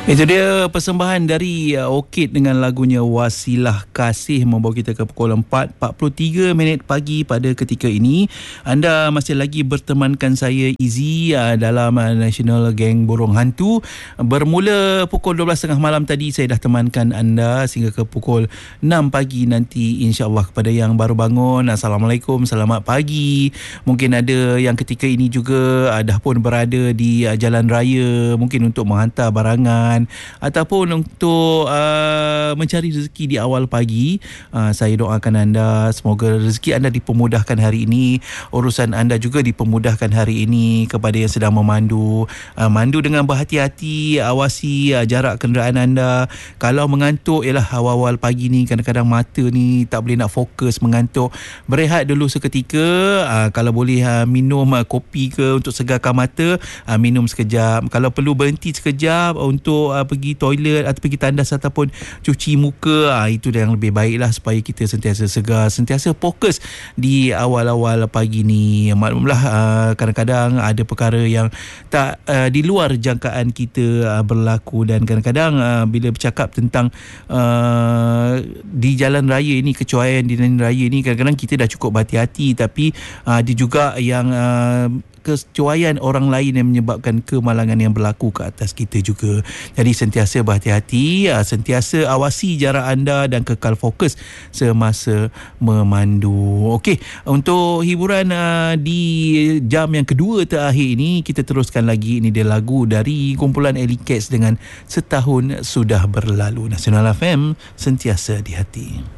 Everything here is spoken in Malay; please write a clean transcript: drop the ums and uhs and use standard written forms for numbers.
Itu dia persembahan dari Orchid dengan lagunya Wasilah Kasih, membawa kita ke pukul 4.43 pagi pada ketika ini. Anda masih lagi bertemankan saya Izzy dalam National Gang Burung Hantu. Bermula pukul 12.30 malam tadi, saya dah temankan anda sehingga ke pukul 6 pagi nanti, insya-Allah. Kepada yang baru bangun, Assalamualaikum, selamat pagi. Mungkin ada yang ketika ini juga dah pun berada di jalan raya, mungkin untuk menghantar barangan ataupun untuk mencari rezeki di awal pagi. Saya doakan anda, semoga rezeki anda dipermudahkan hari ini, urusan anda juga dipermudahkan hari ini. Kepada yang sedang memandu, mandu dengan berhati-hati, awasi jarak kenderaan anda. Kalau mengantuk, ialah awal-awal pagi ni kadang-kadang mata ni tak boleh nak fokus, mengantuk, berehat dulu seketika. Kalau boleh minum kopi ke untuk segarkan mata, minum sekejap. Kalau perlu berhenti sekejap untuk pergi toilet atau pergi tandas ataupun cuci muka, itu yang lebih baiklah, supaya kita sentiasa segar, sentiasa fokus di awal-awal pagi ni. Maklumlah kadang-kadang ada perkara yang tak di luar jangkaan kita berlaku, dan kadang-kadang bila bercakap tentang di jalan raya ini, kecuaian di jalan raya ini, kadang-kadang kita dah cukup berhati-hati, tapi ada juga yang kecuaian orang lain yang menyebabkan kemalangan yang berlaku ke atas kita juga. Jadi sentiasa berhati-hati, sentiasa awasi jarak anda dan kekal fokus semasa memandu. Okey, untuk hiburan di jam yang kedua terakhir ini, kita teruskan lagi. Ini dia lagu dari kumpulan Alley Cats dengan Setahun Sudah Berlalu. Nasional FM, sentiasa di hati.